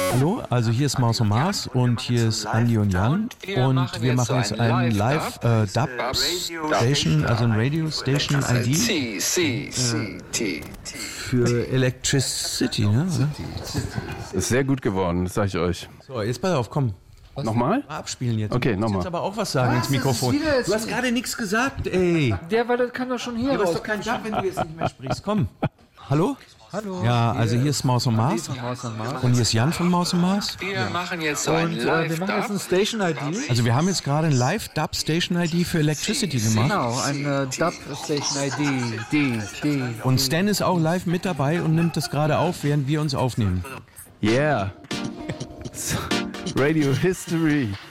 Hallo, also hier ist Maus und Mars und hier ist Andi und Jan und wir machen jetzt einen Live-Dub-Station, also ein Radio-Station-ID für Electricity, ne? Ist sehr gut geworden, das sag ich euch. So, jetzt pass auf, komm. Nochmal? Mal abspielen jetzt. Okay, du musst nochmal. jetzt aber auch was sagen ins Mikrofon. Du hast gerade nichts gesagt, ey. Weil das kann doch schon hier Du hast doch keinen Dub, wenn du jetzt nicht mehr sprichst. Komm. Hallo? Hallo. Ja, also hier ist Maus und Mars. Und hier ist Jan von Maus und Mars. Wir machen jetzt so ein Und wir machen jetzt Live-Dub. ein Station-ID. Also wir haben jetzt gerade ein Live-Dub-Station-ID für Electricity gemacht. Genau, ein Dub-Station-ID. Und Stan ist auch live mit dabei und nimmt das gerade auf, während wir uns aufnehmen. Yeah. Radio History.